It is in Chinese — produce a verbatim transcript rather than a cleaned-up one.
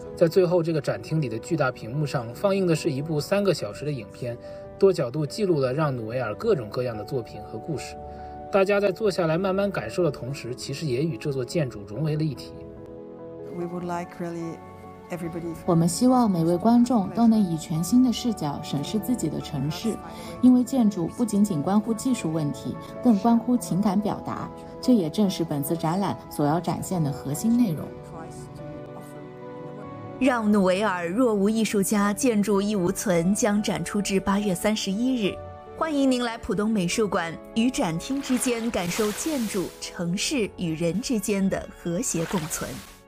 在最后这个展厅里的巨大屏幕上放映的是一部三个小时的影片，多角度记录了让努维尔各种各样的作品和故事。大家在坐下来慢慢感受的同时，其实也与这座建筑融为了一体。 We would like really everybody... 我们希望每位观众都能以全新的视角审视自己的城市，因为建筑不仅仅关乎技术问题，更关乎情感表达，这也正是本次展览所要展现的核心内容。 让努维尔若无艺术家，建筑亦无存将展出至八月三十一日。欢迎您来浦东美术馆，与展厅之间感受建筑、城市与人之间的和谐共存。